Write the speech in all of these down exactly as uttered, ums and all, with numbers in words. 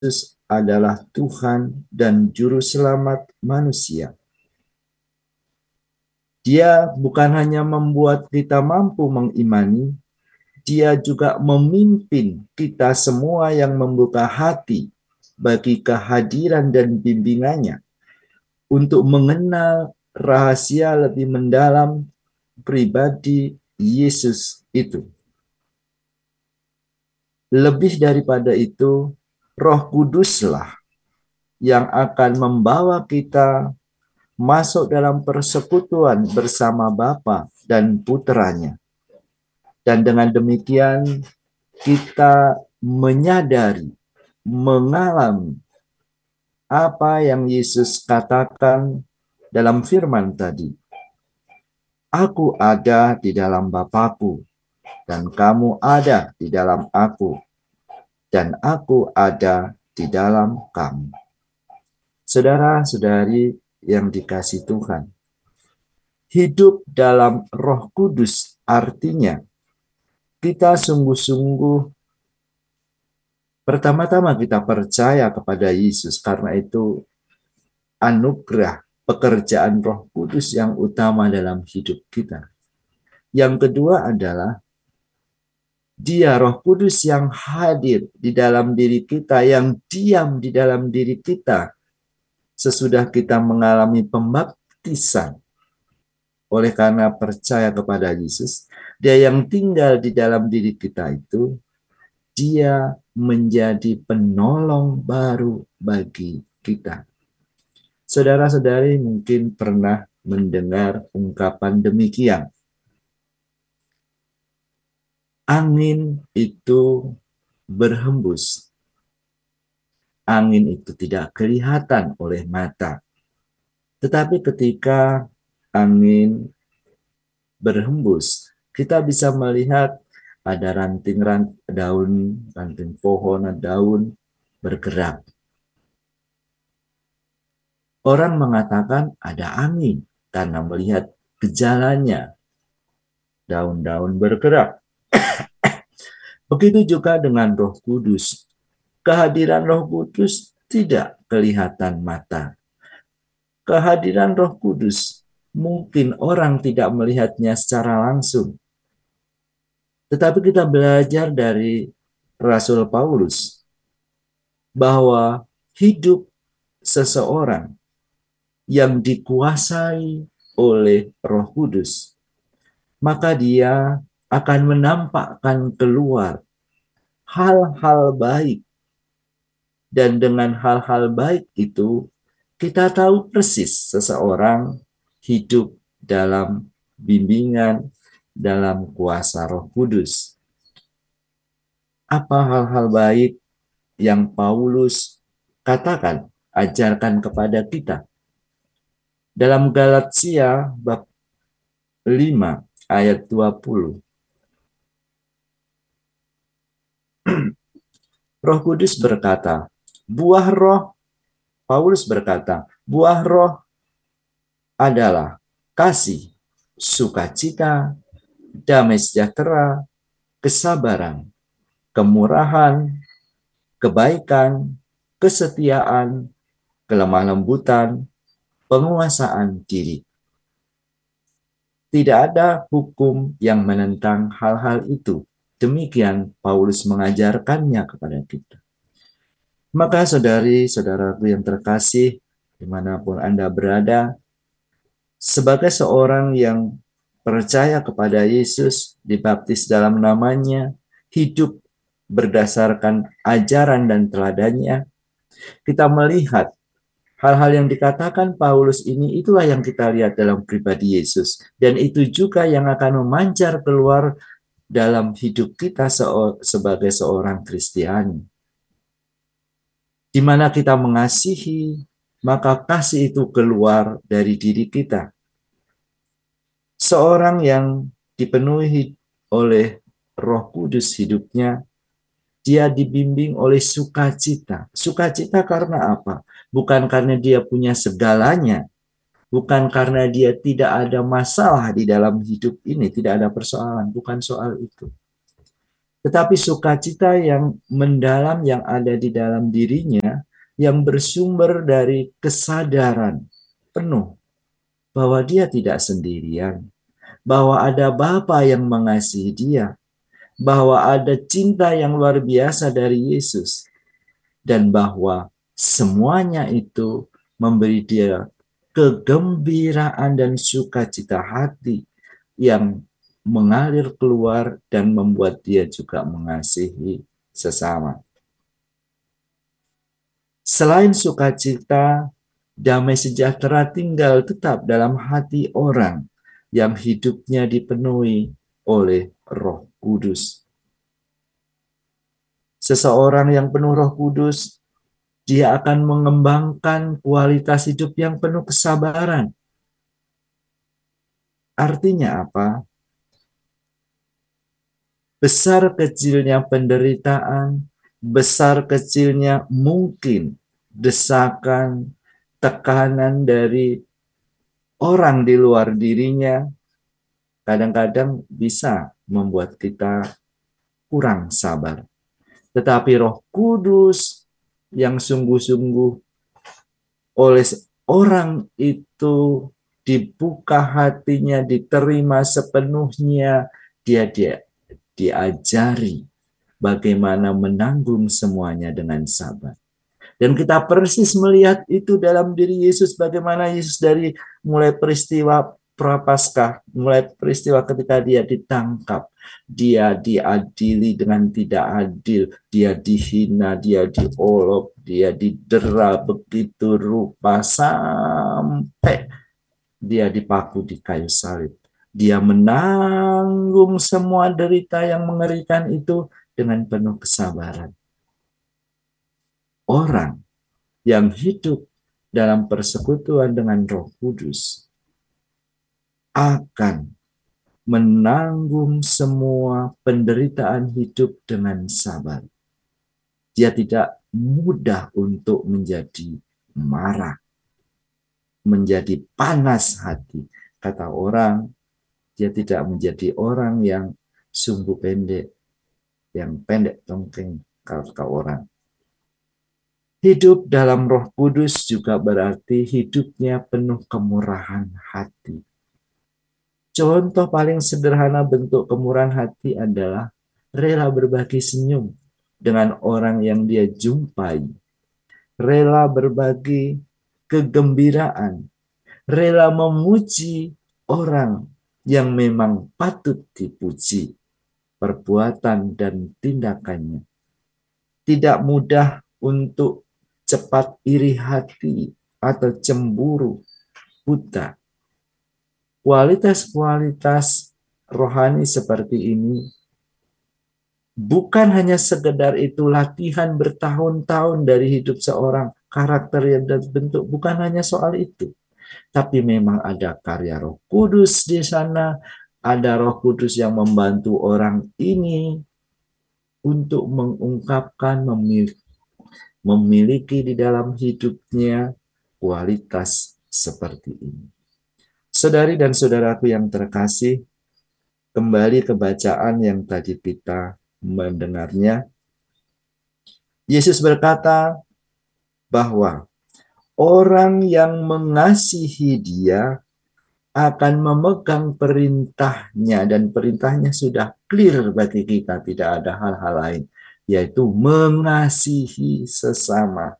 Yesus adalah Tuhan dan Juru Selamat manusia. Dia bukan hanya membuat kita mampu mengimani, Dia juga memimpin kita semua yang membuka hati bagi kehadiran dan bimbingannya untuk mengenal rahasia lebih mendalam pribadi Yesus itu. Lebih daripada itu, Roh Kuduslah yang akan membawa kita masuk dalam persekutuan bersama Bapa dan Putranya. Dan dengan demikian kita menyadari, mengalami apa yang Yesus katakan dalam firman tadi. Aku ada di dalam Bapa-Ku, dan kamu ada di dalam aku, dan aku ada di dalam kamu. Saudara-saudari yang dikasihi Tuhan, hidup dalam Roh Kudus artinya kita sungguh-sungguh pertama-tama kita percaya kepada Yesus, karena itu anugerah pekerjaan Roh Kudus yang utama dalam hidup kita. Yang kedua adalah Dia, Roh Kudus, yang hadir di dalam diri kita, yang diam di dalam diri kita sesudah kita mengalami pembaptisan. Oleh karena percaya kepada Yesus, Dia yang tinggal di dalam diri kita itu, Dia menjadi penolong baru bagi kita. Saudara-saudari mungkin pernah mendengar ungkapan demikian. Angin itu berhembus. Angin itu tidak kelihatan oleh mata. Tetapi ketika angin berhembus, kita bisa melihat ada ranting-ranting daun, ranting pohon, daun bergerak. Orang mengatakan ada angin karena melihat gejalanya, daun-daun bergerak. Begitu juga dengan Roh Kudus. Kehadiran Roh Kudus tidak kelihatan mata. Kehadiran Roh Kudus mungkin orang tidak melihatnya secara langsung. Tetapi kita belajar dari Rasul Paulus bahwa hidup seseorang yang dikuasai oleh Roh Kudus, maka dia akan menampakkan keluar hal-hal baik. Dan dengan hal-hal baik itu, kita tahu persis seseorang hidup dalam bimbingan, dalam kuasa Roh Kudus. Apa hal-hal baik yang Paulus katakan, ajarkan kepada kita? Dalam Galatia bab lima ayat dua puluh. Roh Kudus berkata, buah roh, Paulus berkata, buah roh adalah kasih, sukacita, damai sejahtera, kesabaran, kemurahan, kebaikan, kesetiaan, kelemah lembutan, penguasaan diri. Tidak ada hukum yang menentang hal-hal itu. Demikian Paulus mengajarkannya kepada kita. Maka saudari-saudaraku yang terkasih, dimanapun Anda berada, sebagai seorang yang percaya kepada Yesus, dibaptis dalam namanya, hidup berdasarkan ajaran dan teladannya, kita melihat hal-hal yang dikatakan Paulus ini, itulah yang kita lihat dalam pribadi Yesus. Dan itu juga yang akan memancar keluar dalam hidup kita sebagai seorang Kristiani. Di mana kita mengasihi, maka kasih itu keluar dari diri kita. Seorang yang dipenuhi oleh Roh Kudus hidupnya, dia dibimbing oleh sukacita. Sukacita karena apa? Bukan karena dia punya segalanya, bukan karena dia tidak ada masalah di dalam hidup ini, tidak ada persoalan, bukan soal itu. Tetapi sukacita yang mendalam yang ada di dalam dirinya, yang bersumber dari kesadaran penuh bahwa dia tidak sendirian, bahwa ada Bapa yang mengasihi dia, bahwa ada cinta yang luar biasa dari Yesus, dan bahwa semuanya itu memberi dia kegembiraan dan sukacita hati yang mengalir keluar dan membuat dia juga mengasihi sesama. Selain sukacita, damai sejahtera tinggal tetap dalam hati orang yang hidupnya dipenuhi oleh Roh Kudus. Seseorang yang penuh Roh Kudus, dia akan mengembangkan kualitas hidup yang penuh kesabaran. Artinya apa? Besar kecilnya penderitaan, besar kecilnya mungkin desakan, tekanan dari orang di luar dirinya, kadang-kadang bisa membuat kita kurang sabar. Tetapi Roh Kudus yang sungguh-sungguh oleh orang itu dibuka hatinya, diterima sepenuhnya, dia dia diajari bagaimana menanggung semuanya dengan sabar. Dan kita persis melihat itu dalam diri Yesus, bagaimana Yesus dari mulai peristiwa Prapaskah, mulai peristiwa ketika dia ditangkap, dia diadili dengan tidak adil, dia dihina, dia diolok, dia didera begitu rupa sampai dia dipaku di kayu salib. Dia menanggung semua derita yang mengerikan itu dengan penuh kesabaran. Orang yang hidup dalam persekutuan dengan Roh Kudus akan menanggung semua penderitaan hidup dengan sabar. Dia tidak mudah untuk menjadi marah, menjadi panas hati. Kata orang, dia tidak menjadi orang yang sumbu pendek, yang pendek tongkeng, kata orang. Hidup dalam Roh Kudus juga berarti hidupnya penuh kemurahan hati. Contoh paling sederhana bentuk kemurahan hati adalah rela berbagi senyum dengan orang yang dia jumpai, rela berbagi kegembiraan, rela memuji orang yang memang patut dipuji, perbuatan dan tindakannya. Tidak mudah untuk cepat iri hati atau cemburu buta. Kualitas-kualitas rohani seperti ini bukan hanya sekedar itu latihan bertahun-tahun dari hidup seorang, karakter yang terbentuk, bukan hanya soal itu. Tapi memang ada karya Roh Kudus di sana, ada Roh Kudus yang membantu orang ini untuk mengungkapkan, memiliki memiliki di dalam hidupnya kualitas seperti ini. Saudari dan saudaraku yang terkasih, kembali ke bacaan yang tadi kita mendengarnya. Yesus berkata bahwa orang yang mengasihi dia akan memegang perintahnya, dan perintahnya sudah clear bagi kita, tidak ada hal-hal lain, yaitu mengasihi sesama.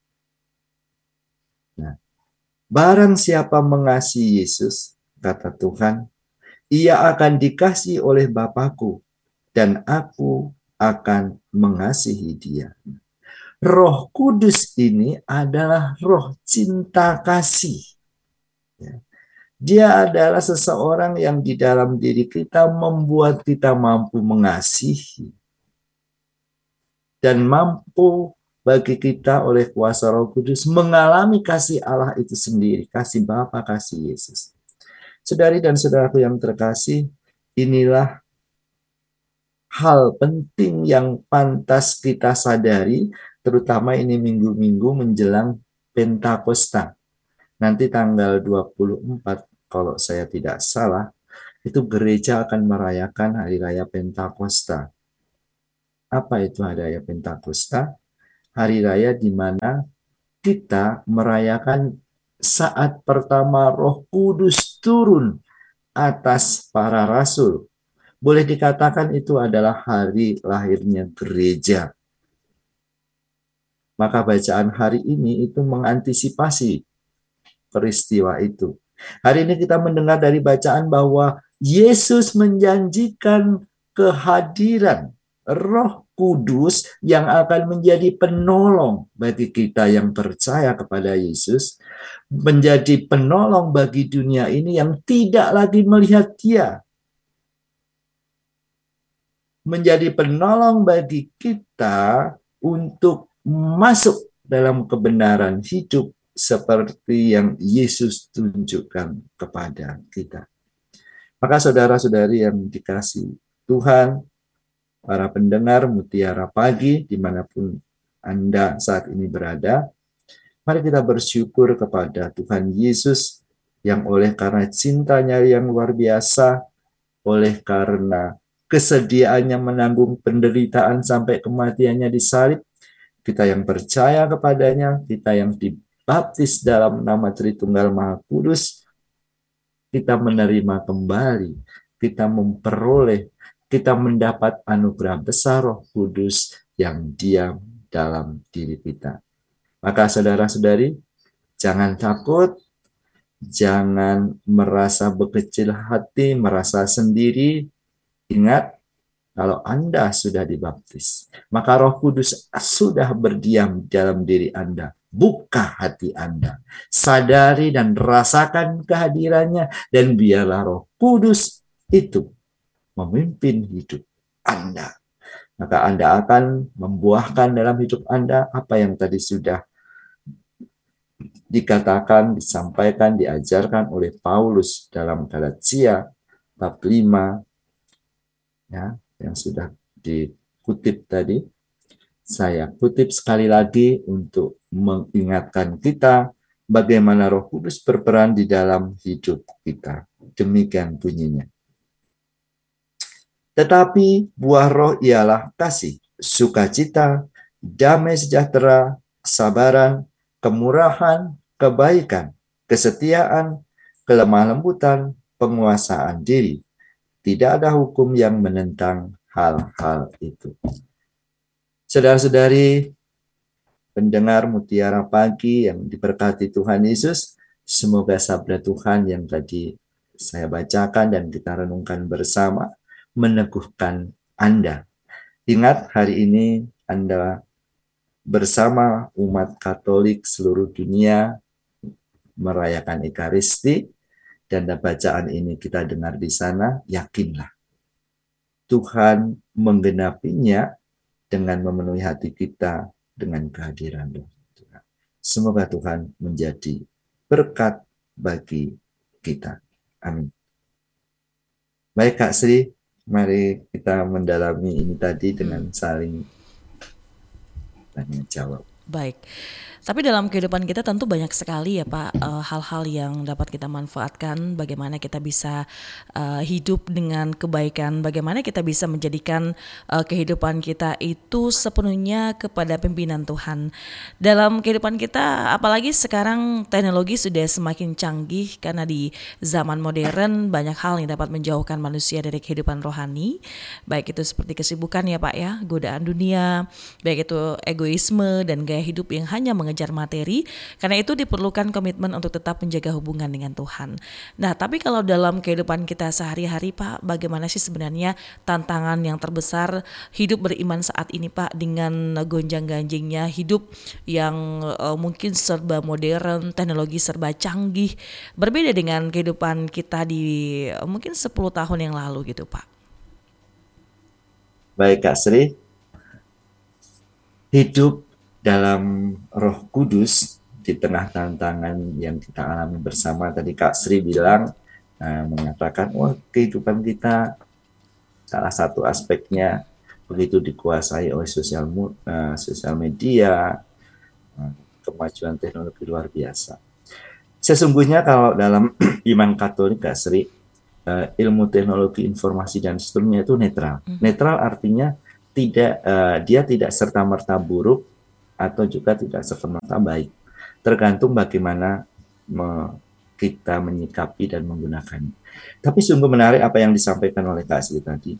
Nah, barang siapa mengasihi Yesus, kata Tuhan, ia akan dikasihi oleh Bapakku, dan aku akan mengasihi dia. Roh Kudus ini adalah roh cinta kasih. Dia adalah seseorang yang di dalam diri kita membuat kita mampu mengasihi. Dan mampu bagi kita oleh kuasa Roh Kudus mengalami kasih Allah itu sendiri, kasih Bapa, kasih Yesus. Saudari dan saudaraku yang terkasih, inilah hal penting yang pantas kita sadari, terutama ini minggu-minggu menjelang Pentakosta. Nanti tanggal dua puluh empat, kalau saya tidak salah, itu gereja akan merayakan Hari Raya Pentakosta. Apa itu hari raya Pentakosta? Hari raya di mana kita merayakan saat pertama Roh Kudus turun atas para rasul. Boleh dikatakan itu adalah hari lahirnya gereja. Maka bacaan hari ini itu mengantisipasi peristiwa itu. Hari ini kita mendengar dari bacaan bahwa Yesus menjanjikan kehadiran Roh Kudus yang akan menjadi penolong bagi kita yang percaya kepada Yesus, menjadi penolong bagi dunia ini yang tidak lagi melihat Dia, menjadi penolong bagi kita untuk masuk dalam kebenaran hidup seperti yang Yesus tunjukkan kepada kita. Maka saudara-saudari yang dikasihi Tuhan, para pendengar Mutiara Pagi, dimanapun Anda saat ini berada, mari kita bersyukur kepada Tuhan Yesus yang oleh karena cintanya yang luar biasa, oleh karena kesediaannya menanggung penderitaan sampai kematiannya di salib, kita yang percaya kepadanya, kita yang dibaptis dalam nama Tritunggal Maha Kudus, kita menerima kembali, kita memperoleh, kita mendapat anugerah besar Roh Kudus yang diam dalam diri kita. Maka saudara-saudari, jangan takut, jangan merasa berkecil hati, merasa sendiri. Ingat, kalau Anda sudah dibaptis, maka Roh Kudus sudah berdiam dalam diri Anda. Buka hati Anda, sadari dan rasakan kehadirannya, dan biarlah Roh Kudus itu memimpin hidup Anda. Maka Anda akan membuahkan dalam hidup Anda apa yang tadi sudah dikatakan, disampaikan, diajarkan oleh Paulus dalam Galatia bab lima, ya, yang sudah dikutip tadi. Saya kutip sekali lagi untuk mengingatkan kita bagaimana Roh Kudus berperan di dalam hidup kita. Demikian bunyinya. Tetapi buah roh ialah kasih, sukacita, damai sejahtera, kesabaran, kemurahan, kebaikan, kesetiaan, kelemah lembutan, penguasaan diri. Tidak ada hukum yang menentang hal-hal itu. Saudara-saudari pendengar Mutiara Pagi yang diberkati Tuhan Yesus, semoga sabda Tuhan yang tadi saya bacakan dan kita renungkan bersama meneguhkan Anda. Ingat, hari ini Anda bersama umat Katolik seluruh dunia merayakan Ekaristi, dan bacaan ini kita dengar di sana, yakinlah Tuhan menggenapinya dengan memenuhi hati kita dengan kehadiran Tuhan. Semoga Tuhan menjadi berkat bagi kita. Amin. Baik Kak Sri, mari kita mendalami ini tadi dengan saling tanya jawab. Baik. Tapi dalam kehidupan kita tentu banyak sekali ya Pak uh, hal-hal yang dapat kita manfaatkan, bagaimana kita bisa uh, hidup dengan kebaikan, bagaimana kita bisa menjadikan uh, kehidupan kita itu sepenuhnya kepada pimpinan Tuhan. Dalam kehidupan kita, apalagi sekarang teknologi sudah semakin canggih karena di zaman modern banyak hal yang dapat menjauhkan manusia dari kehidupan rohani, baik itu seperti kesibukan ya Pak ya, godaan dunia, baik itu egoisme dan gaya hidup yang hanya mengejar materi. Karena itu diperlukan komitmen untuk tetap menjaga hubungan dengan Tuhan. Nah, tapi kalau dalam kehidupan kita sehari-hari Pak, bagaimana sih sebenarnya tantangan yang terbesar hidup beriman saat ini Pak, dengan gonjang-ganjingnya hidup yang uh, mungkin serba modern, teknologi serba canggih, berbeda dengan kehidupan kita di uh, mungkin sepuluh tahun yang lalu gitu Pak. Baik Kak Sri, hidup dalam Roh Kudus di tengah tantangan yang kita alami bersama. Tadi Kak Sri bilang, uh, mengatakan, wah kehidupan kita salah satu aspeknya begitu dikuasai oleh sosial, uh, sosial media, uh, kemajuan teknologi luar biasa. Sesungguhnya kalau dalam iman Katolik Kak Sri, uh, ilmu teknologi informasi dan seterusnya itu netral. Mm-hmm. Netral artinya tidak uh, dia tidak serta-merta buruk atau juga tidak serta-merta baik. Tergantung bagaimana me, kita menyikapi dan menggunakannya. Tapi sungguh menarik apa yang disampaikan oleh Kak Asli tadi.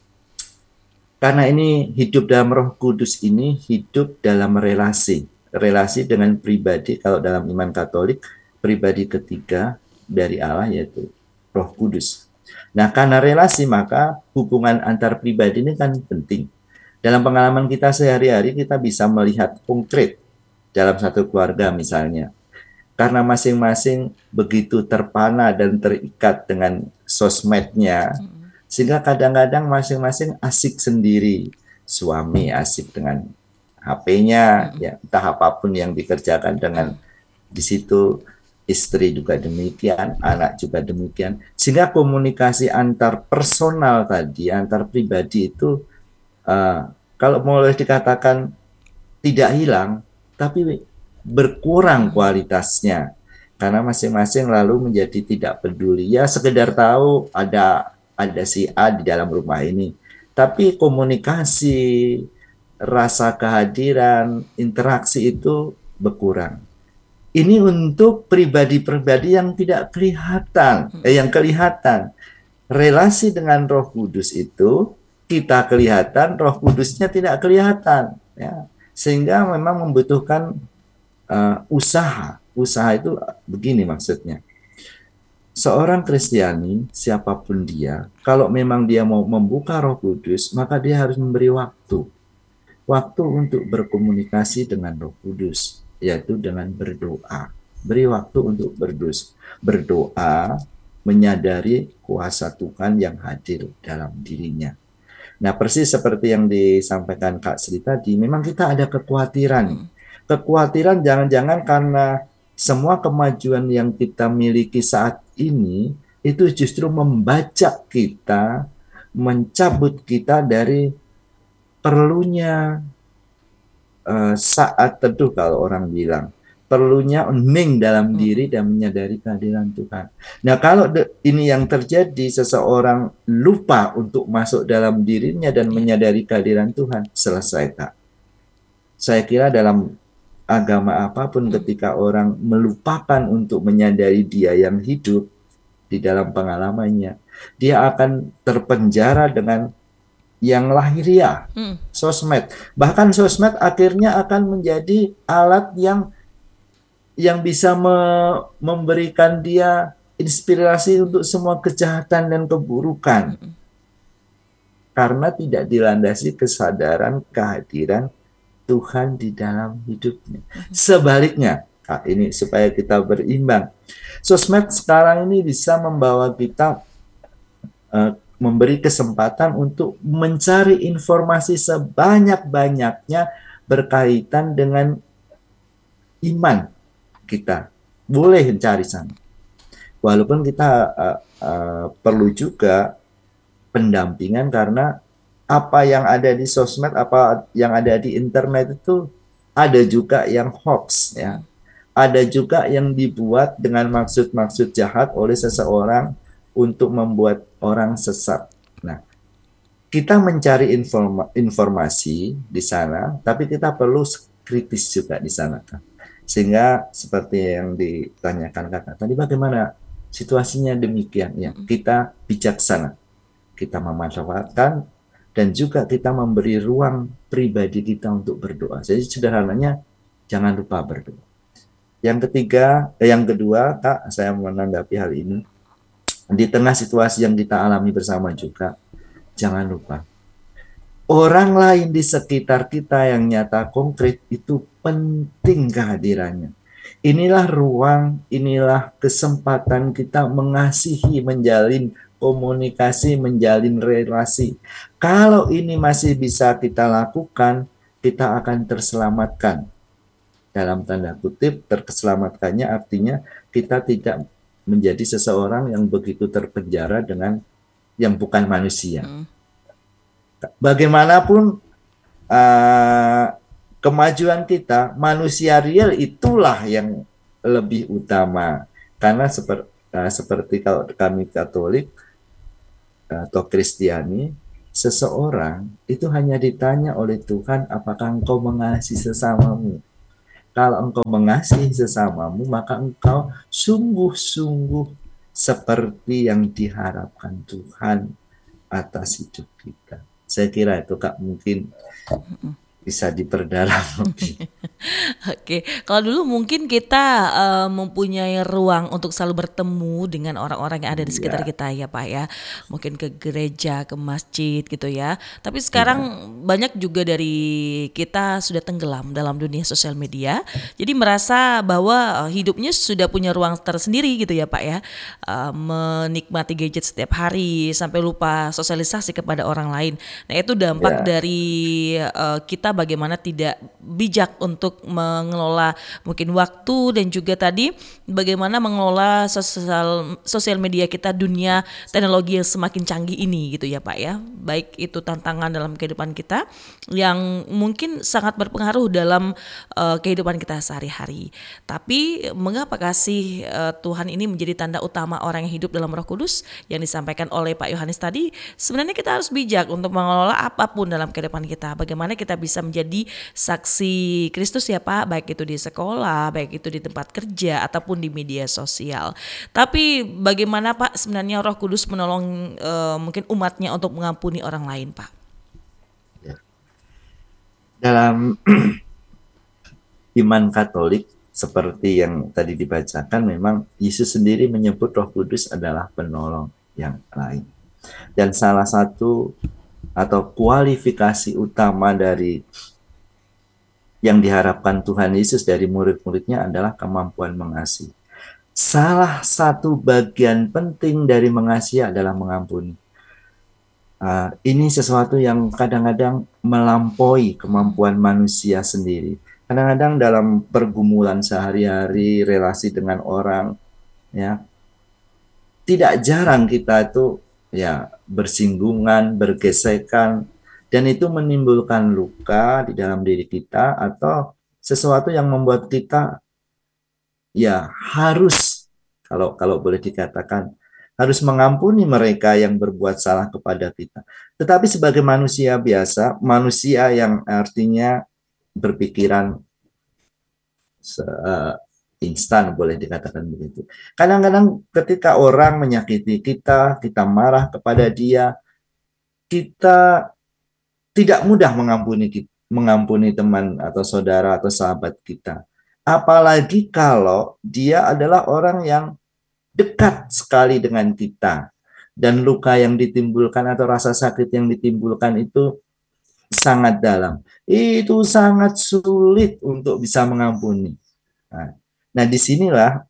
Karena ini hidup dalam Roh Kudus ini hidup dalam relasi. Relasi dengan pribadi, kalau dalam iman Katolik, pribadi ketiga dari Allah yaitu Roh Kudus. Nah, karena relasi maka hubungan antar pribadi ini kan penting. Dalam pengalaman kita sehari-hari kita bisa melihat konkret dalam satu keluarga misalnya. Karena masing-masing begitu terpana dan terikat dengan sosmednya, sehingga kadang-kadang masing-masing asik sendiri. Suami asik dengan H P-nya, ya entah apapun yang dikerjakan dengan di situ, istri juga demikian, anak juga demikian. Sehingga komunikasi antar personal tadi, antar pribadi itu uh, kalau boleh dikatakan tidak hilang, tapi berkurang kualitasnya. Karena masing-masing lalu menjadi tidak peduli. Ya sekedar tahu ada ada si A di dalam rumah ini. Tapi komunikasi, rasa kehadiran, interaksi itu berkurang. Ini untuk pribadi-pribadi yang tidak kelihatan, eh, yang kelihatan. Relasi dengan Roh Kudus itu kita kelihatan, Roh Kudusnya tidak kelihatan, ya. Sehingga memang membutuhkan uh, usaha. Usaha itu begini maksudnya. Seorang Kristiani, siapapun dia, kalau memang dia mau membuka Roh Kudus, maka dia harus memberi waktu. Waktu untuk berkomunikasi dengan Roh Kudus, yaitu dengan berdoa. Beri waktu untuk berdoa. Berdoa, menyadari kuasa Tuhan yang hadir dalam dirinya. Nah, persis seperti yang disampaikan Kak Sri tadi, memang kita ada kekhawatiran. Kekhawatiran jangan-jangan karena semua kemajuan yang kita miliki saat ini itu justru membajak kita, mencabut kita dari perlunya uh, saat teduh kalau orang bilang. Perlunya hening dalam diri dan menyadari kehadiran Tuhan. Nah, kalau ini yang terjadi, seseorang lupa untuk masuk dalam dirinya dan menyadari kehadiran Tuhan, selesai, Kak. Saya kira dalam agama apapun ketika orang melupakan untuk menyadari dia yang hidup di dalam pengalamannya, dia akan terpenjara dengan yang lahiriah, hmm. sosmed. Bahkan sosmed akhirnya akan menjadi alat yang yang bisa me memberikan dia inspirasi untuk semua kejahatan dan keburukan. Hmm. Karena tidak dilandasi kesadaran kehadiran Tuhan di dalam hidupnya. Sebaliknya, nah ini supaya kita berimbang. Sosmed sekarang ini bisa membawa kita uh, memberi kesempatan untuk mencari informasi sebanyak-banyaknya berkaitan dengan iman kita. Boleh mencari sana. Walaupun kita uh, uh, perlu juga pendampingan karena apa yang ada di sosmed, apa yang ada di internet itu ada juga yang hoax, ya. Ada juga yang dibuat dengan maksud-maksud jahat oleh seseorang untuk membuat orang sesat. Nah, kita mencari informa informasi di sana, tapi kita perlu kritis juga di sana, kan. Sehingga seperti yang ditanyakan kakak tadi, bagaimana situasinya demikian, ya. Kita bijaksana, kita memanfaatkan dan juga kita memberi ruang pribadi kita untuk berdoa. Jadi sederhananya jangan lupa berdoa. Yang ketiga, eh, yang kedua, Kak, saya menanggapi hal ini. Di tengah situasi yang kita alami bersama juga, jangan lupa orang lain di sekitar kita yang nyata konkret itu penting kehadirannya. Inilah ruang, inilah kesempatan kita mengasihi, menjalin komunikasi, menjalin relasi. Kalau ini masih bisa kita lakukan, kita akan terselamatkan. Dalam tanda kutip, terselamatkannya artinya kita tidak menjadi seseorang yang begitu terpenjara dengan yang bukan manusia. Hmm. Bagaimanapun uh, kemajuan kita, manusia real itulah yang lebih utama. Karena seper, uh, seperti kalau kami Katolik atau Kristiani, seseorang itu hanya ditanya oleh Tuhan, apakah engkau mengasihi sesamamu? Kalau engkau mengasihi sesamamu, maka engkau sungguh-sungguh seperti yang diharapkan Tuhan atas hidup kita. Saya kira itu Kak mungkin bisa diperdalam lebih. Oke, kalau dulu mungkin kita, eee, mempunyai ruang untuk selalu bertemu dengan orang-orang yang ada di sekitar Iya, kita ya, Pak, ya. Mungkin ke gereja, ke masjid gitu ya. Tapi sekarang iya, banyak juga dari kita sudah tenggelam dalam dunia sosial media. Jadi merasa bahwa, eee, hidupnya sudah punya ruang tersendiri gitu ya, Pak, ya. Eee, menikmati gadget setiap hari sampai lupa sosialisasi kepada orang lain. Nah, itu dampak iya, dari, eee, kita bagaimana tidak bijak untuk mengelola mungkin waktu dan juga tadi bagaimana mengelola sosial sosial media kita dunia teknologi yang semakin canggih ini gitu ya Pak ya. Baik itu tantangan dalam kehidupan kita yang mungkin sangat berpengaruh dalam uh, kehidupan kita sehari-hari. Tapi mengapa kasih uh, Tuhan ini menjadi tanda utama orang yang hidup dalam Roh Kudus yang disampaikan oleh Pak Yohanes tadi? Sebenarnya kita harus bijak untuk mengelola apapun dalam kehidupan kita. Bagaimana kita bisa menjadi saksi Kristus ya Pak, baik itu di sekolah, baik itu di tempat kerja ataupun di media sosial. Tapi bagaimana Pak sebenarnya Roh Kudus menolong eh, mungkin umatnya untuk mengampuni orang lain Pak? iya. Dalam iman Katolik seperti yang tadi dibacakan, memang Yesus sendiri menyebut Roh Kudus adalah penolong yang lain. Dan salah satu atau kualifikasi utama dari yang diharapkan Tuhan Yesus dari murid-muridnya adalah kemampuan mengasihi. Salah satu bagian penting dari mengasihi adalah mengampuni. Uh, ini sesuatu yang kadang-kadang melampaui kemampuan manusia sendiri. Kadang-kadang dalam pergumulan sehari-hari, relasi dengan orang, ya, tidak jarang kita itu ya bersinggungan, bergesekan, dan itu menimbulkan luka di dalam diri kita atau sesuatu yang membuat kita ya harus, kalau kalau boleh dikatakan, harus mengampuni mereka yang berbuat salah kepada kita. Tetapi sebagai manusia biasa, manusia yang artinya berpikiran uh, instan, boleh dikatakan begitu. Kadang-kadang ketika orang menyakiti kita, kita marah kepada dia, kita tidak mudah mengampuni mengampuni teman atau saudara atau sahabat kita. Apalagi kalau dia adalah orang yang dekat sekali dengan kita dan luka yang ditimbulkan atau rasa sakit yang ditimbulkan itu sangat dalam. Itu sangat sulit untuk bisa mengampuni. Nah, nah disinilah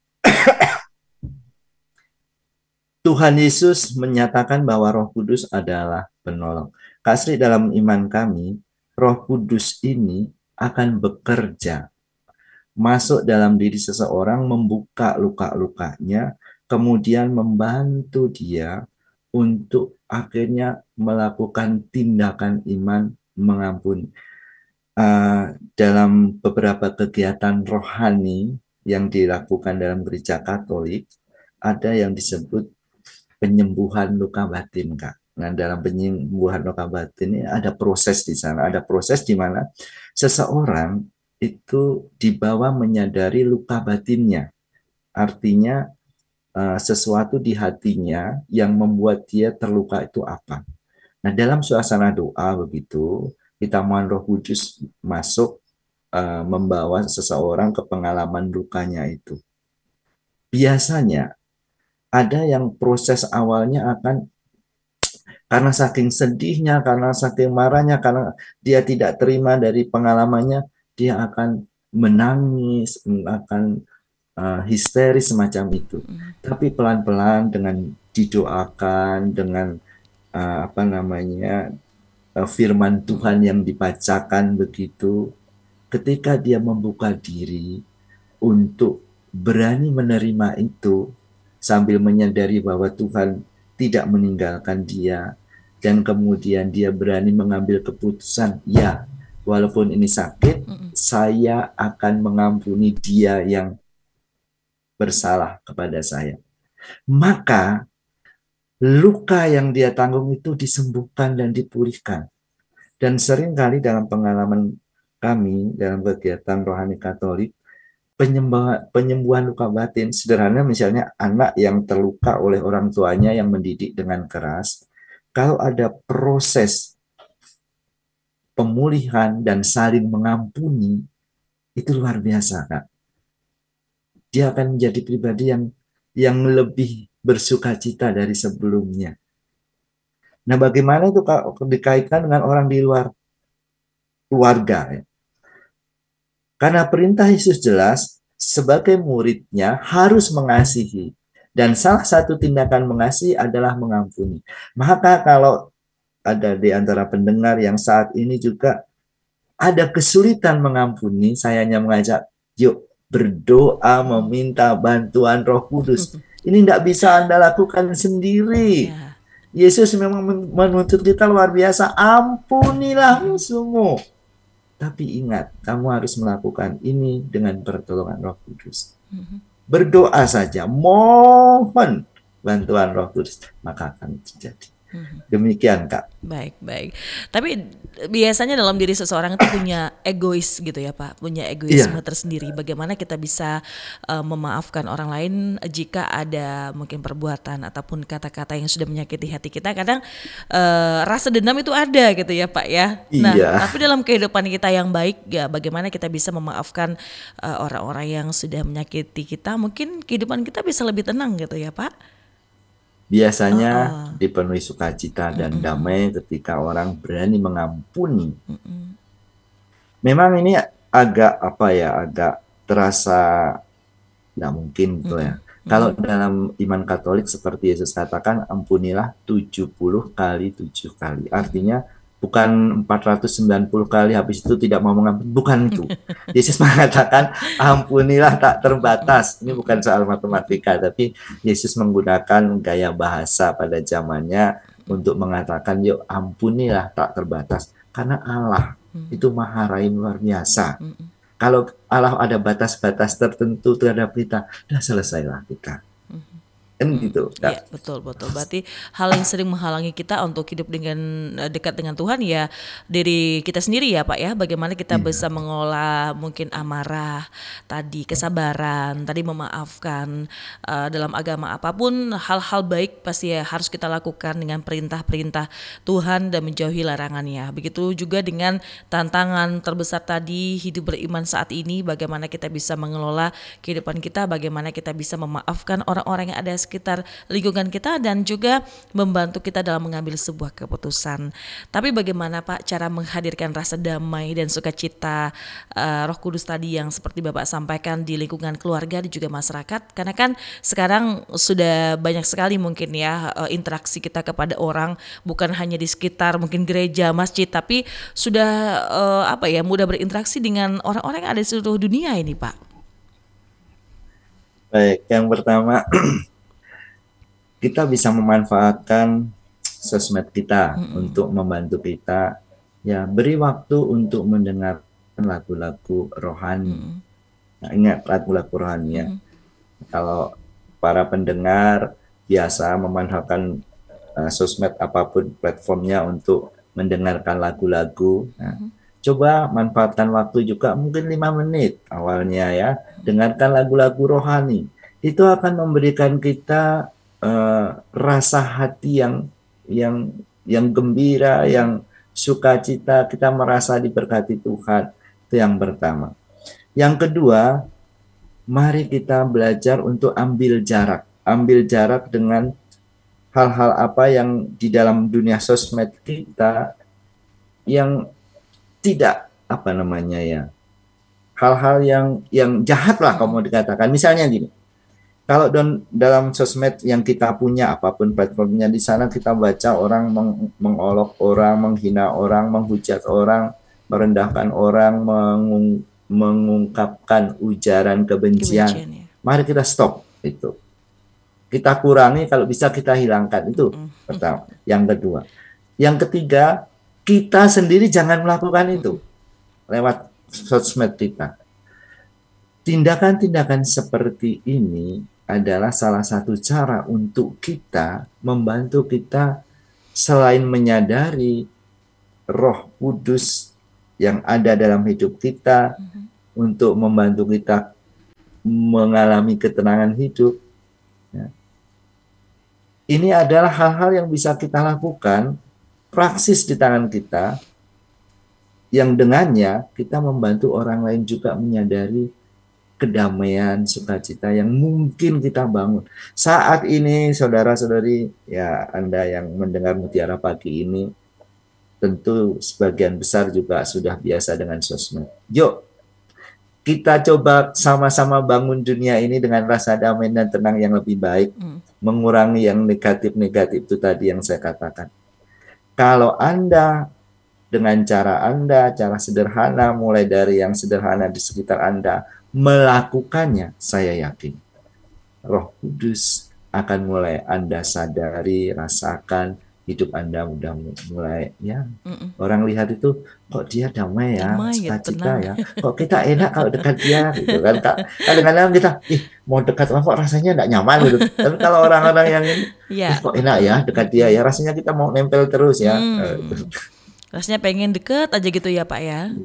Tuhan Yesus menyatakan bahwa Roh Kudus adalah penolong. Kasih dalam iman kami, Roh Kudus ini akan bekerja masuk dalam diri seseorang, membuka luka-lukanya, kemudian membantu dia untuk akhirnya melakukan tindakan iman mengampuni. Uh, dalam beberapa kegiatan rohani yang dilakukan dalam gereja Katolik, ada yang disebut penyembuhan luka batin, Kak. Nah, dalam penyembuhan luka batin ini ada proses di sana, ada proses di mana seseorang itu dibawa menyadari luka batinnya. Artinya uh, sesuatu di hatinya yang membuat dia terluka itu apa. Nah, dalam suasana doa begitu, kita mohon Roh Kudus masuk uh, membawa seseorang ke pengalaman lukanya itu. Biasanya ada yang proses awalnya akan karena saking sedihnya, karena saking marahnya, karena dia tidak terima dari pengalamannya, dia akan menangis, akan uh, histeris semacam itu. Tapi pelan-pelan dengan didoakan, dengan uh, apa namanya uh, firman Tuhan yang dibacakan begitu, ketika dia membuka diri untuk berani menerima itu sambil menyadari bahwa Tuhan tidak meninggalkan dia dan kemudian dia berani mengambil keputusan, ya walaupun ini sakit, saya akan mengampuni dia yang bersalah kepada saya. Maka luka yang dia tanggung itu disembuhkan dan dipulihkan. Dan seringkali dalam pengalaman kami dalam kegiatan rohani Katolik, penyembuhan, penyembuhan luka batin sederhana, misalnya anak yang terluka oleh orang tuanya yang mendidik dengan keras, kalau ada proses pemulihan dan saling mengampuni, itu luar biasa, Kak. Dia akan menjadi pribadi yang yang lebih bersukacita dari sebelumnya. Nah, bagaimana itu Kak dikaitkan dengan orang di luar keluarga ya? Karena perintah Yesus jelas, sebagai muridnya harus mengasihi. Dan salah satu tindakan mengasihi adalah mengampuni. Maka kalau ada di antara pendengar yang saat ini juga ada kesulitan mengampuni, saya hanya mengajak, yuk berdoa meminta bantuan Roh Kudus. Ini tidak bisa Anda lakukan sendiri. Ya. Yesus memang menuntut kita luar biasa, ampunilah musuhmu. Tapi ingat, kamu harus melakukan ini dengan pertolongan Roh Kudus. Berdoa saja, mohon bantuan Roh Kudus, maka akan terjadi. Demikian, Kak. Baik, baik. Tapi biasanya dalam diri seseorang itu punya egois gitu ya Pak, punya egoisme Iya, tersendiri. Bagaimana kita bisa uh, memaafkan orang lain jika ada mungkin perbuatan ataupun kata-kata yang sudah menyakiti hati kita. Kadang uh, rasa dendam itu ada gitu ya Pak ya. Nah, iya. tapi dalam kehidupan kita yang baik ya, bagaimana kita bisa memaafkan uh, orang-orang yang sudah menyakiti kita? Mungkin kehidupan kita bisa lebih tenang gitu ya Pak. Biasanya Heeh. dipenuhi sukacita dan damai ketika orang berani mengampuni. Memang ini agak apa ya, agak terasa tidak mungkin gitu ya. Kalau dalam iman Katolik seperti Yesus katakan, ampunilah tujuh puluh kali tujuh kali. Artinya bukan empat ratus sembilan puluh kali habis itu tidak mau mengampuni. Bukan itu. Yesus mengatakan ampunilah tak terbatas. Ini bukan soal matematika, tapi Yesus menggunakan gaya bahasa pada zamannya untuk mengatakan, yuk ampunilah tak terbatas. Karena Allah itu maha rahim luar biasa. Kalau Allah ada batas-batas tertentu terhadap kita, sudah selesailah kita. Kan gitu, Ya, Kak. betul betul. Berarti hal yang sering menghalangi kita untuk hidup dengan eh, dekat dengan Tuhan ya diri kita sendiri ya Pak ya. Bagaimana kita Iya, bisa mengolah mungkin amarah, tadi kesabaran, tadi memaafkan eh, dalam agama apapun hal-hal baik pasti ya harus kita lakukan dengan perintah-perintah Tuhan dan menjauhi larangannya. Begitu juga dengan tantangan terbesar tadi hidup beriman saat ini, bagaimana kita bisa mengelola kehidupan kita, bagaimana kita bisa memaafkan orang-orang yang ada sekitar lingkungan kita dan juga membantu kita dalam mengambil sebuah keputusan. Tapi bagaimana Pak cara menghadirkan rasa damai dan sukacita uh, Roh Kudus tadi yang seperti Bapak sampaikan di lingkungan keluarga dan juga masyarakat? Karena kan sekarang sudah banyak sekali mungkin ya uh, interaksi kita kepada orang bukan hanya di sekitar mungkin gereja, masjid, tapi sudah uh, apa ya mudah berinteraksi dengan orang-orang yang ada di seluruh dunia ini Pak. baik. Yang pertama, kita bisa memanfaatkan sosmed kita untuk membantu kita. Ya, beri waktu untuk mendengarkan lagu-lagu rohani. Nah, ingat lagu-lagu rohani ya. Kalau para pendengar biasa memanfaatkan uh, sosmed apapun platformnya untuk mendengarkan lagu-lagu, nah, coba manfaatkan waktu juga mungkin lima menit awalnya ya, dengarkan lagu-lagu rohani. Itu akan memberikan kita uh, rasa hati yang yang yang gembira, yang sukacita, kita merasa diberkati Tuhan. Itu yang pertama. Yang kedua, mari kita belajar untuk ambil jarak. Ambil jarak dengan hal-hal apa yang di dalam dunia sosmed kita yang tidak apa namanya ya, hal-hal yang yang jahat lah kalau mau dikatakan. Misalnya gini, kalau don, dalam sosmed yang kita punya apapun platformnya, di sana kita baca orang meng, mengolok orang, menghina orang, menghujat orang, merendahkan orang, mengung, mengungkapkan ujaran kebencian. Kebencian ya. Mari kita stop itu. Kita kurangi, kalau bisa kita hilangkan. Itu pertama. Yang kedua. Yang ketiga, kita sendiri jangan melakukan itu lewat sosmed kita. Tindakan-tindakan seperti ini adalah salah satu cara untuk kita membantu kita selain menyadari Roh Kudus yang ada dalam hidup kita untuk membantu kita mengalami ketenangan hidup. Ya. Ini adalah hal-hal yang bisa kita lakukan, praksis di tangan kita, yang dengannya kita membantu orang lain juga menyadari kedamaian, sukacita yang mungkin kita bangun. Saat ini, saudara-saudari, ya Anda yang mendengar Mutiara Pagi ini, tentu sebagian besar juga sudah biasa dengan sosmed. Yuk, kita coba sama-sama bangun dunia ini dengan rasa damai dan tenang yang lebih baik, Mm. mengurangi yang negatif-negatif itu tadi yang saya katakan. Kalau Anda dengan cara Anda, cara sederhana, mulai dari yang sederhana di sekitar Anda, melakukannya, saya yakin Roh Kudus akan mulai Anda sadari, rasakan, hidup Anda mudah mulai, ya, Mm-mm. orang lihat itu, kok dia damai ya, Damai gitu, sukacita tenang. ya, kok kita enak kalau dekat dia, gitu kan. Kadang-kadang kita, ih, mau dekat orang kok rasanya enggak nyaman gitu. Tapi kalau orang-orang yang ini, ih, Iya, kok enak ya betul. dekat dia Mm-mm. ya, rasanya kita mau nempel terus ya. Eh, itu. Hmm. Rasanya pengen deket aja gitu ya Pak ya.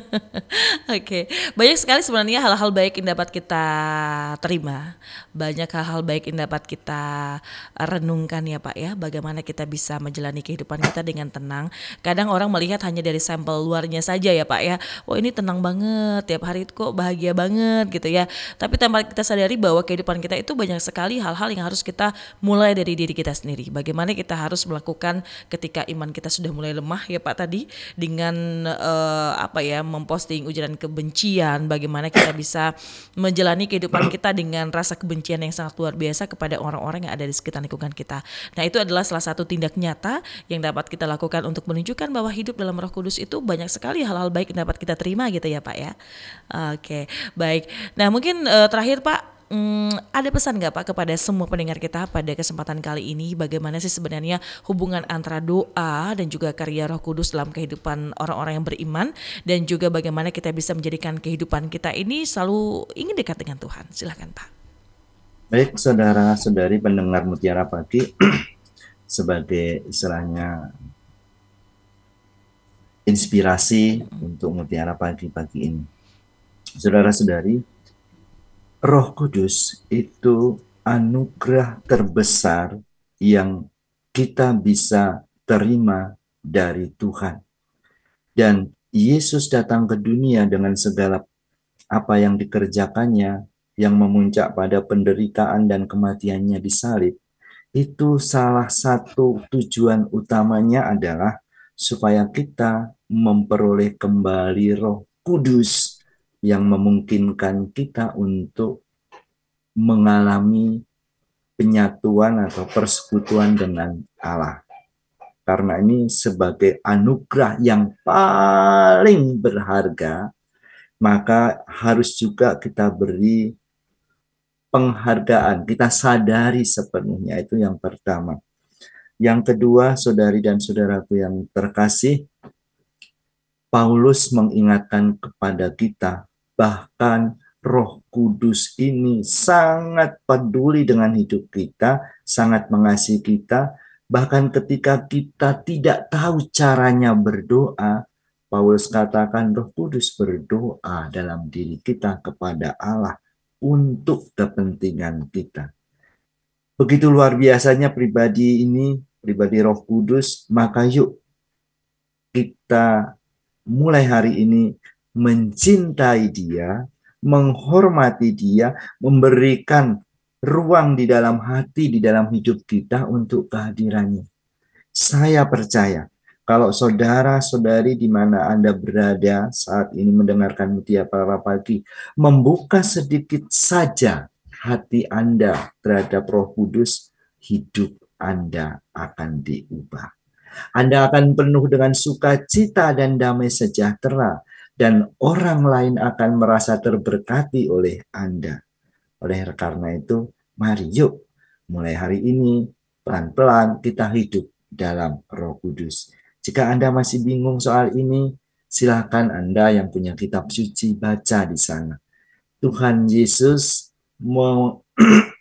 Oke, banyak sekali sebenarnya hal-hal baik yang dapat kita terima. Banyak hal-hal baik yang dapat kita renungkan ya Pak ya. Bagaimana kita bisa menjalani kehidupan kita dengan tenang. Kadang orang melihat hanya dari sampel luarnya saja ya Pak ya. Oh ini tenang banget, tiap hari kok bahagia banget gitu ya. Tapi tanpa kita sadari bahwa kehidupan kita itu banyak sekali hal-hal yang harus kita mulai dari diri kita sendiri. Bagaimana kita harus melakukan ketika iman kita sudah mulai lemah ya Pak tadi, dengan eh, apa ya, memposting ujaran kebencian, bagaimana kita bisa menjalani kehidupan kita dengan rasa kebencian yang sangat luar biasa kepada orang-orang yang ada di sekitar lingkungan kita. Nah, itu adalah salah satu tindak nyata yang dapat kita lakukan untuk menunjukkan bahwa hidup dalam Roh Kudus itu banyak sekali hal-hal baik yang dapat kita terima gitu ya Pak ya. Oke, baik. Nah, mungkin eh, terakhir Pak, Hmm, ada pesan nggak Pak kepada semua pendengar kita pada kesempatan kali ini, bagaimana sih sebenarnya hubungan antara doa dan juga karya Roh Kudus dalam kehidupan orang-orang yang beriman, dan juga bagaimana kita bisa menjadikan kehidupan kita ini selalu ingin dekat dengan Tuhan. Silahkan Pak. Baik, saudara-saudari pendengar Mutiara Pagi, sebagai istilahnya inspirasi untuk Mutiara Pagi-pagi ini. Saudara-saudari, Roh Kudus itu anugerah terbesar yang kita bisa terima dari Tuhan. Dan Yesus datang ke dunia dengan segala apa yang dikerjakannya, yang memuncak pada penderitaan dan kematiannya di salib. Itu salah satu tujuan utamanya adalah supaya kita memperoleh kembali Roh Kudus yang memungkinkan kita untuk mengalami penyatuan atau persekutuan dengan Allah. Karena ini sebagai anugerah yang paling berharga, maka harus juga kita beri penghargaan, kita sadari sepenuhnya, itu yang pertama. Yang kedua, saudari dan saudaraku yang terkasih, Paulus mengingatkan kepada kita, bahkan Roh Kudus ini sangat peduli dengan hidup kita, sangat mengasihi kita, bahkan ketika kita tidak tahu caranya berdoa, Paulus katakan Roh Kudus berdoa dalam diri kita kepada Allah untuk kepentingan kita. Begitu luar biasanya pribadi ini, pribadi Roh Kudus, maka yuk kita mulai hari ini mencintai dia, menghormati dia, memberikan ruang di dalam hati, di dalam hidup kita untuk kehadirannya. Saya percaya kalau saudara-saudari di mana Anda berada saat ini mendengarkan Mutiara Pagi, membuka sedikit saja hati Anda terhadap Roh Kudus, hidup Anda akan diubah. Anda akan penuh dengan sukacita dan damai sejahtera, dan orang lain akan merasa terberkati oleh Anda. Oleh karena itu, mari yuk mulai hari ini pelan-pelan kita hidup dalam Roh Kudus. Jika Anda masih bingung soal ini, silakan Anda yang punya kitab suci baca di sana. Tuhan Yesus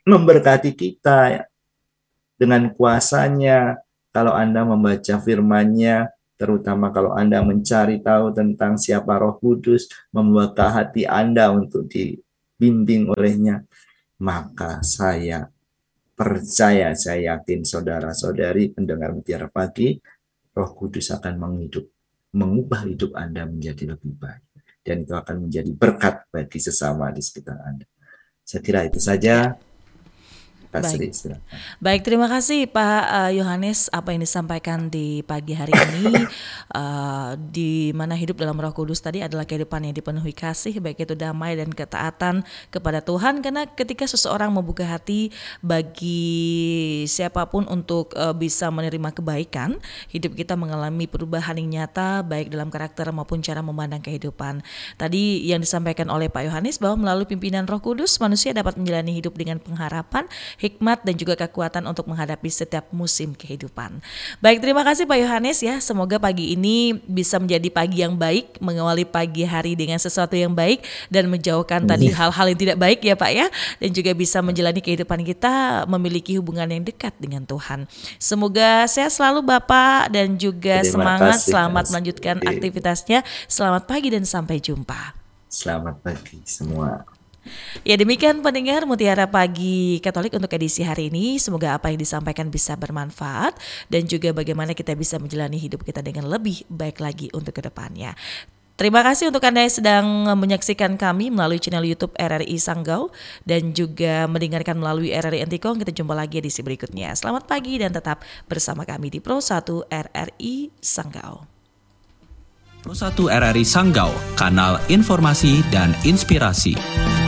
memberkati kita dengan kuasanya. Kalau Anda membaca firman-Nya, terutama kalau Anda mencari tahu tentang siapa Roh Kudus, membuka hati Anda untuk dibimbing olehnya, maka saya percaya, saya yakin saudara-saudari pendengar Mutiara Pagi, Roh Kudus akan menghidup, mengubah hidup Anda menjadi lebih baik. Dan itu akan menjadi berkat bagi sesama di sekitar Anda. Saya kira itu Ya, saja. Pak baik. Sri, silakan. Baik, terima kasih Pak uh, Yohanes apa yang disampaikan di pagi hari ini, uh, di mana hidup dalam Roh Kudus tadi adalah kehidupan yang dipenuhi kasih, baik itu damai dan ketaatan kepada Tuhan. Karena ketika seseorang membuka hati bagi siapapun untuk uh, bisa menerima kebaikan, hidup kita mengalami perubahan yang nyata baik dalam karakter maupun cara memandang kehidupan. Tadi yang disampaikan oleh Pak Yohanes bahwa melalui pimpinan Roh Kudus manusia dapat menjalani hidup dengan pengharapan, hikmat dan juga kekuatan untuk menghadapi setiap musim kehidupan. Baik, terima kasih Pak Yohanes ya. Semoga pagi ini bisa menjadi pagi yang baik, mengawali pagi hari dengan sesuatu yang baik dan menjauhkan tadi hal-hal yang tidak baik ya Pak ya. Dan juga bisa menjalani kehidupan kita memiliki hubungan yang dekat dengan Tuhan. Semoga sehat selalu Bapak dan juga Terima semangat. kasih, Selamat Mas. melanjutkan aktivitasnya. Selamat pagi dan sampai jumpa. Selamat pagi semua. Ya, demikian pendengar Mutiara Pagi Katolik untuk edisi hari ini. Semoga apa yang disampaikan bisa bermanfaat dan juga bagaimana kita bisa menjalani hidup kita dengan lebih baik lagi untuk kedepannya. Terima kasih untuk Anda yang sedang menyaksikan kami melalui channel YouTube R R I Sanggau dan juga mendengarkan melalui R R I Entikong. Kita jumpa lagi edisi berikutnya. Selamat pagi dan tetap bersama kami di Pro satu R R I Sanggau. Pro satu R R I Sanggau, kanal informasi dan inspirasi.